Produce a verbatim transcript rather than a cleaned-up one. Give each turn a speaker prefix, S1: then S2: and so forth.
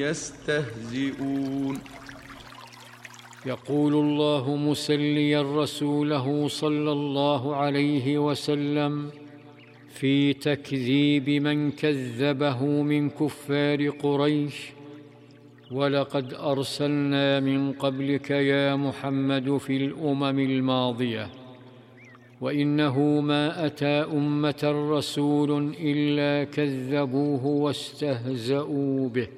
S1: يستهزئون.
S2: يقول الله مسليا رسوله صلى الله عليه وسلم في تكذيب من كذبه من كفار قريش: ولقد أرسلنا من قبلك يا محمد في الأمم الماضية، وإنه ما أتى أمة رسول إلا كذبوه واستهزأوا به.